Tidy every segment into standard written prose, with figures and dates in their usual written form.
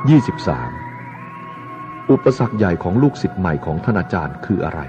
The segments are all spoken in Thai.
23. อุปสรรคใหญ่ของลูกศิษย์ใหม่ของท่านอาจารย์คืออะไร?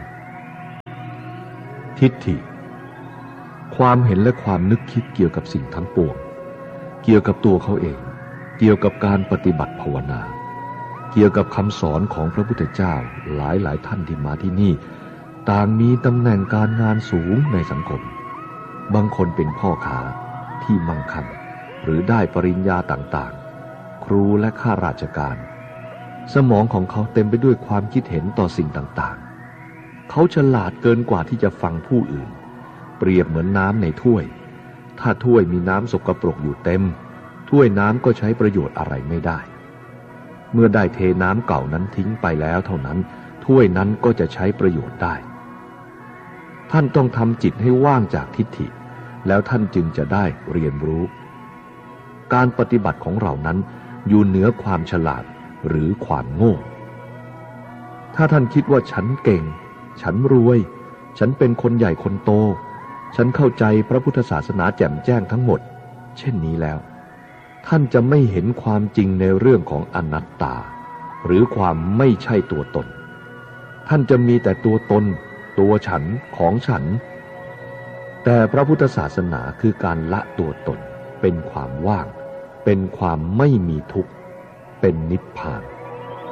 ทิฏฐิความเห็นและความนึกคิดเกี่ยวกับสิ่งทั้งปวงเกี่ยวกับตัวเขาเองเกี่ยวกับการปฏิบัติภาวนาเกี่ยวกับคำสอนของพระพุทธเจ้าหลายท่านที่มาที่นี่ต่างมีตำแหน่งการงานสูงในสังคมบางคนเป็นพ่อค้าที่มั่งคั่งหรือได้ปริญญาต่างๆครูและข้าราชการสมองของเขาเต็มไปด้วยความคิดเห็นต่อสิ่งต่างๆเขาฉลาดเกินกว่าที่จะฟังผู้อื่นเปรียบเหมือนน้ำในถ้วยถ้าถ้วยมีน้ำสกปรกอยู่เต็มถ้วยน้ำก็ใช้ประโยชน์อะไรไม่ได้เมื่อได้เทน้ำเก่านั้นทิ้งไปแล้วเท่านั้นถ้วยนั้นก็จะใช้ประโยชน์ได้ท่านต้องทำจิตให้ว่างจากทิฏฐิแล้วท่านจึงจะได้เรียนรู้การปฏิบัติของเรานั้นอยู่เหนือความฉลาดหรือความโง่ถ้าท่านคิดว่าฉันเก่งฉันรวยฉันเป็นคนใหญ่คนโตฉันเข้าใจพระพุทธศาสนาแจ่มแจ้งทั้งหมดเช่นนี้แล้วท่านจะไม่เห็นความจริงในเรื่องของอนัตตาหรือความไม่ใช่ตัวตนท่านจะมีแต่ตัวตนตัวฉันของฉันแต่พระพุทธศาสนาคือการละตัวตนเป็นความว่างเป็นความไม่มีทุกข์เป็นนิพพาน